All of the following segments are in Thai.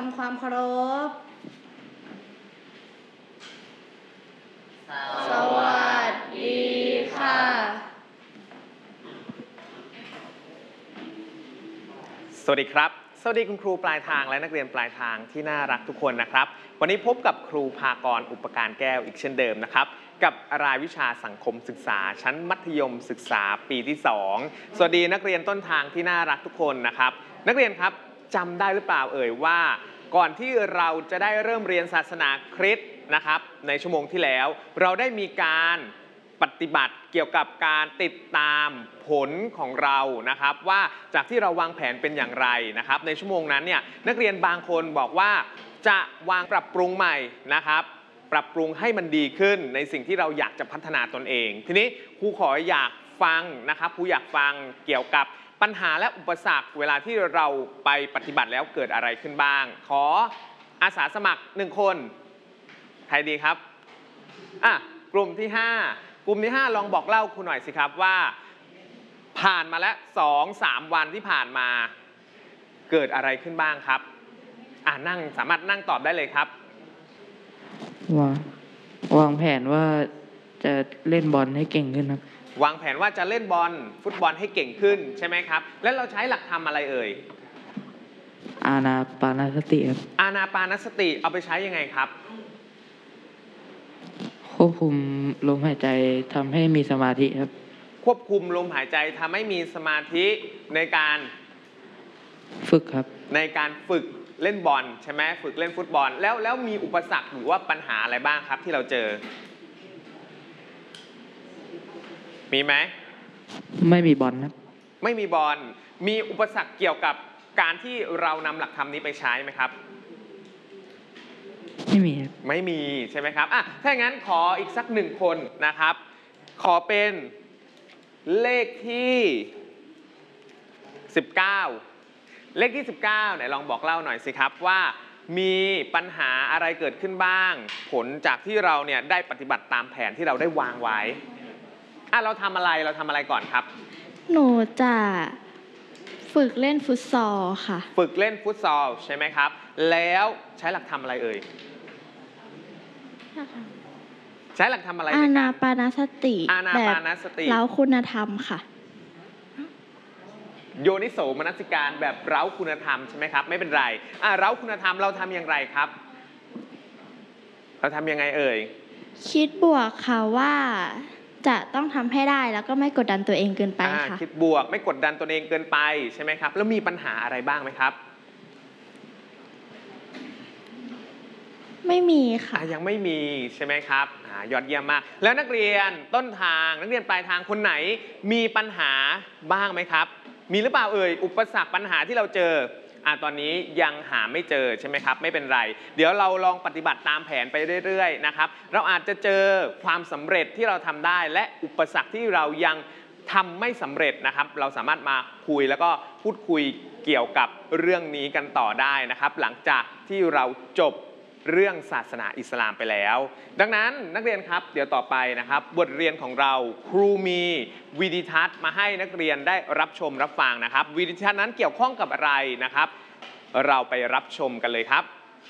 ำความเคารพสวัสดีค่ะสวัสดีครับสวัสดีคุณครูปลายทางและนักเรียนปลายทางที่น่ารักทุกคนนะครับวันนี้พบกับครูภากรอุปการแก้วอีกเช่นเดิมนะครับกับรายวิชาสังคมศึกษาชั้นมัธยมศึกษาปีที่2สวัสดีนักเรียนต้นทางที่น่ารักทุกคนนะครับนักเรียนครับจำได้หรือเปล่าเอ่ยว่าก่อนที่เราจะได้เริ่มเรียนศาสนาคริสต์นะครับในชั่วโมงที่แล้วเราได้มีการปฏิบัติเกี่ยวกับการติดตามผลของเรานะครับว่าจากที่เราวางแผนเป็นอย่างไรนะครับในชั่วโมงนั้นเนี่ยนักเรียนบางคนบอกว่าจะวางปรับปรุงใหม่นะครับปรับปรุงให้มันดีขึ้นในสิ่งที่เราอยากจะพัฒนาตนเองทีนี้ครูขออยากฟังนะครับครูอยากฟังเกี่ยวกับปัญหาและอุปสรรคเวลาที่เราไปปฏิบัติแล้วเกิดอะไรขึ้นบ้างขออาสาสมัคร1คนใครดีครับกลุ่มที่5กลุ่มที่5ลองบอกเล่าครูหน่อยสิครับว่าผ่านมาแล้ว 2-3 วันที่ผ่านมาเกิดอะไรขึ้นบ้างครับนั่งสามารถนั่งตอบได้เลยครับวางแผนว่าจะเล่นบอลให้เก่งขึ้นครับวางแผนว่าจะเล่นบอลฟุตบอลให้เก่งขึ้นใช่ไหมครับแล้วเราใช้หลักธรรมอะไรเอ่ยอานาปานสติครับอานาปานสติเอาไปใช้ยังไงครับควบคุมลมหายใจทำให้มีสมาธิครับควบคุมลมหายใจทำให้มีสมาธิในการฝึกครับในการฝึกเล่นบอลใช่ไหมฝึกเล่นฟุตบอลแล้วมีอุปสรรคหรือว่าปัญหาอะไรบ้างครับที่เราเจอมีไหมไม่มีบอลครับไม่มีบอลมีอุปสรรคเกี่ยวกับการที่เรานำหลักธรรมนี้ไปใช้ไหมครับไม่มีใช่ไหมครับถ้าอย่างนั้นขออีกสัก1คนนะครับขอเป็นเลขที่19เลขที่19ไหนลองบอกเล่าหน่อยสิครับว่ามีปัญหาอะไรเกิดขึ้นบ้างผลจากที่เราเนี่ยได้ปฏิบัติตามแผนที่เราได้วางไว้เราทำอะไรก่อนครับหนูจะฝึกเล่นฟุตซอลค่ะฝึกเล่นฟุตซอลใช่ไหมครับแล้วใช้หลักธรรมอะไรเอ่ยใช้หลักธรรมอะไรอานาปานสติแบบเร้าคุณธรรมค่ะโยนิโสมนสิการแบบเร้าคุณธรรมใช่ไหมครับไม่เป็นไรเร้าคุณธรรมเราทำอย่างไรครับเราทำยังไงเอ่ยคิดบวกค่ะว่าจะต้องทำให้ได้แล้วก็ไม่กดดันตัวเองเกินไปค่ะคิดบวกไม่กดดันตัวเองเกินไปใช่ไหมครับแล้วมีปัญหาอะไรบ้างไหมครับไม่มีค่ะยังไม่มีใช่ไหมครับยอดเยี่ยมมากแล้วนักเรียนต้นทางนักเรียนปลายทางคนไหนมีปัญหาบ้างไหมครับมีหรือเปล่าเอ่ยอุปสรรคปัญหาที่เราเจอตอนนี้ยังหาไม่เจอใช่ไหมครับไม่เป็นไรเดี๋ยวเราลองปฏิบัติตามแผนไปเรื่อยๆนะครับเราอาจจะเจอความสำเร็จที่เราทำได้และอุปสรรคที่เรายังทำไม่สำเร็จนะครับเราสามารถมาคุยแล้วก็พูดคุยเกี่ยวกับเรื่องนี้กันต่อได้นะครับหลังจากที่เราจบเรื่องศาสนาอิสลามไปแล้วดังนั้นนักเรียนครับเดี๋ยวต่อไปนะครับบทเรียนของเราครูมีวิดีทัศน์มาให้นักเรียนได้รับชมรับฟังนะครับวิดีทัศน์นั้นเกี่ยวข้องกับอะไรนะครับเราไปรับชมกันเลยครับ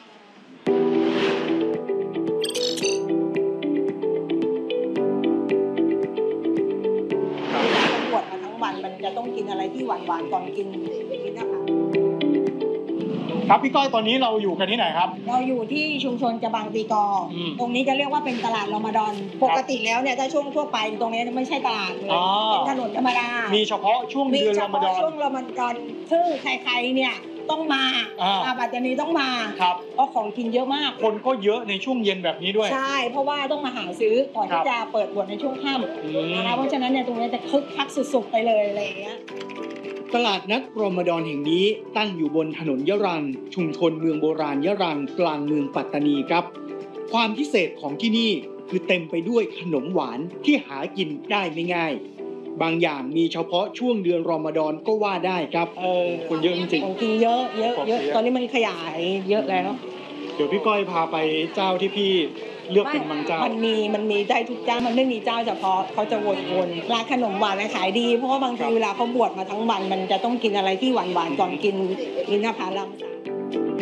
ปวดมาทั้งวันมันจะต้องกินอะไรที่หวานๆก่อนกินนะคะครับพี่ก้อยตอนนี้เราอยู่กันที่ไหนครับเราอยู่ที่ชุมชนกระบังตีกอตรงนี้จะเรียกว่าเป็นตลาดรอมฎอนปกติแล้วเนี่ยถ้าช่วงทั่วไปตรงนี้ไม่ใช่ตลาดเลยเป็นถนนธรรมดามีเฉพาะช่วงเดือนรอมฎอนช่วงรอมฎอนซึ่งใครๆเนี่ยต้องมาปัตตานีต้องมาเพราะของกินเยอะมากคนก็เยอะในช่วงเย็นแบบนี้ด้วยใช่เพราะว่าต้องมาหาซื้อก่อนที่จะเปิดบวชในช่วงค่ำนะคะเพราะฉะนั้นเนี่ยตรงนี้จะคึกคักสุดๆไปเลยอะไรอย่างเงี้ยตลาดนัดรอมฎอนแห่งนี้ตั้งอยู่บนถนนยะรังชุมชนเมืองโบราณยะรังกลางเมืองปัตตานีครับความพิเศษของที่นี่คือเต็มไปด้วยขนมหวานที่หากินได้ไม่ง่ายบางอย่างมีเฉพาะช่วงเดือนรอมฎอนก็ว่าได้ครับคนเยอะจริงๆของกินเยอะตอนนี้มันขยายเยอะแล้วเดี๋ยวพี่ก้อยพาไปเจ้าที่พี่เลือกเป็นบางเจ้ามันมีได้ทุกเจ้ามันไม่มีเจ้าเฉพาะเขาจะวนร้านขนมหวานขายดีเพราะว่าบางทีเวลาเขาบวชมาทั้งวันมันจะต้องกินอะไรที่หวานๆก่อนกินอินทผลัม